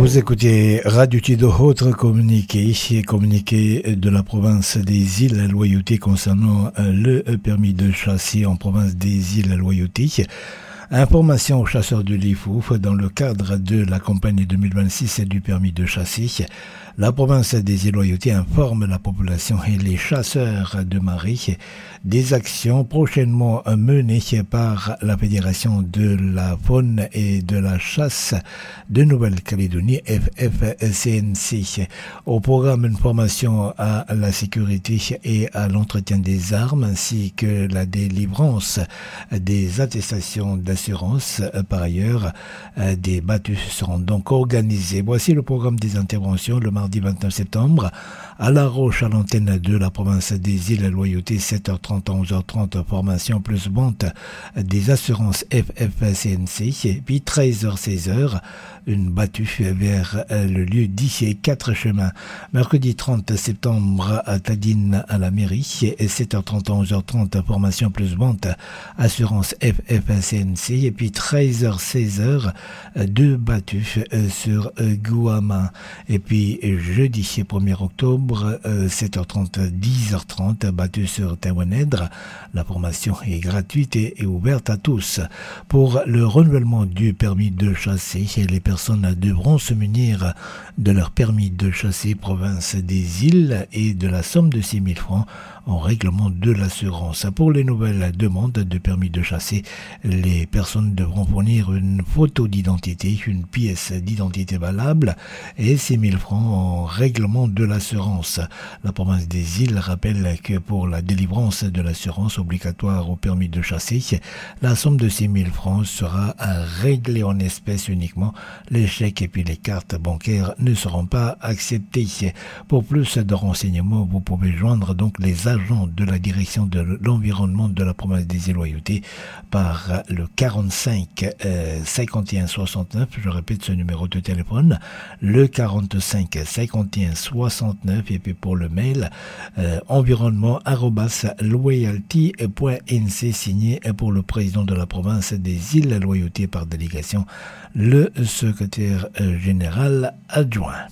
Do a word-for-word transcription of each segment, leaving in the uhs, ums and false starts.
Vous écoutez Radio Tido, autre communiqué, communiqué de la province des îles Loyauté concernant le permis de chasser en province des îles Loyauté. Information aux chasseurs de l'I F O F dans le cadre de la campagne deux mille vingt-six du permis de chasser. La province des îles Loyauté informe la population et les chasseurs de marée des actions prochainement menées par la Fédération de la faune et de la chasse de Nouvelle-Calédonie, F F C N C. Au programme, une formation à la sécurité et à l'entretien des armes ainsi que la délivrance des attestations d'assurance. Par ailleurs, des battues seront donc organisées. Voici le programme des interventions le mardi vingt-neuf septembre à La Roche, à l'antenne de la province des îles Loyauté, sept heures trente à onze heures trente, formation plus vente des assurances F F C N C, puis treize heures seize heures, une battue vers le lieu dit quatre chemins. Mercredi trente septembre à Tadine à la mairie, sept heures trente à onze heures trente, formation plus vente assurance F F C N C, et puis treize heures seize heures, deux battues sur Guama. Et puis jeudi premier octobre, sept heures trente, dix heures trente, battue sur Tawanèdre. La formation est gratuite et ouverte à tous. Pour le renouvellement du permis de chasser, les personnes devront se munir de leur permis de chasser province des îles et de la somme de six mille francs en règlement de l'assurance. Pour les nouvelles demandes de permis de chasser, les personnes devront fournir une photo d'identité, une pièce d'identité valable et six mille francs en règlement de l'assurance. La province des îles rappelle que pour la délivrance de l'assurance obligatoire au permis de chasser, la somme de six mille francs sera réglée en espèces uniquement. Les chèques et puis les cartes bancaires ne seront pas acceptés. Pour plus de renseignements, vous pouvez joindre donc les agents de la direction de l'environnement de la province des îles Loyauté par le quarante-cinq cinquante et un soixante-neuf. Je répète ce numéro de téléphone, le quarante-cinq cinquante et un soixante-neuf, et puis pour le mail euh, environnement arobase loyalty point n c, signé pour le président de la province des îles Loyauté par délégation, le secrétaire général adjoint.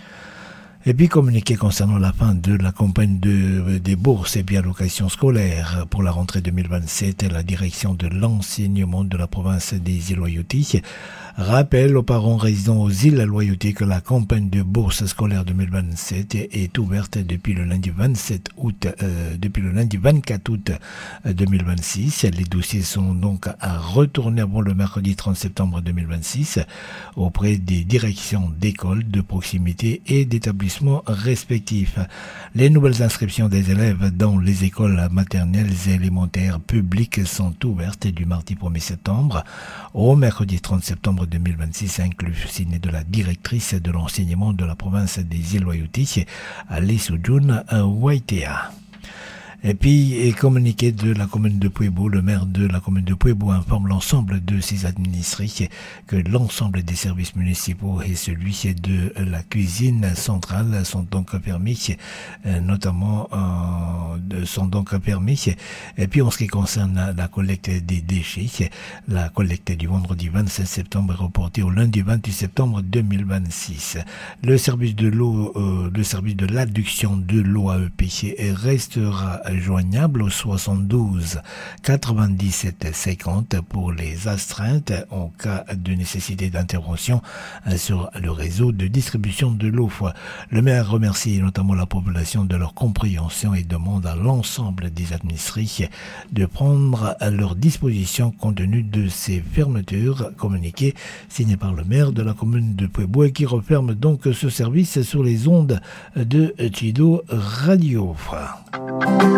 Et puis communiqué concernant la fin de la campagne de, des bourses et bien allocations scolaires pour la rentrée deux mille vingt-sept, la direction de l'enseignement de la province des îles Loyauté rappelle aux parents résidant aux îles Loyauté que la campagne de bourse scolaire deux mille vingt-sept est ouverte depuis le lundi vingt-sept août, euh, depuis le lundi vingt-quatre août deux mille vingt-six. Les dossiers sont donc à retourner avant le mercredi trente septembre deux mille vingt-six auprès des directions d'écoles de proximité et d'établissements respectifs. Les nouvelles inscriptions des élèves dans les écoles maternelles et élémentaires publiques sont ouvertes du mardi premier septembre au mercredi trente septembre deux mille vingt-six, inclus, signé de la directrice de l'enseignement de la province des îles Loyauté, Alice Ujun Waitea. Et puis, et communiqué de la commune de Pueblo, le maire de la commune de Pueblo informe l'ensemble de ses administrés que l'ensemble des services municipaux et celui de la cuisine centrale sont donc permis, notamment euh, sont donc permis. Et puis, en ce qui concerne la collecte des déchets, la collecte du vendredi vingt-sept septembre est reportée au lundi vingt-huit septembre deux mille vingt-six. Le service de l'eau, euh, le service de l'adduction de l'eau A E P restera joignable au soixante-douze quatre-vingt-dix-sept cinquante pour les astreintes en cas de nécessité d'intervention sur le réseau de distribution de l'eau. Le maire remercie notamment la population de leur compréhension et demande à l'ensemble des administrés de prendre à leur disposition compte tenu de ces fermetures communiquées, signées par le maire de la commune de Pueblo et qui referme donc ce service sur les ondes de Tido Radio.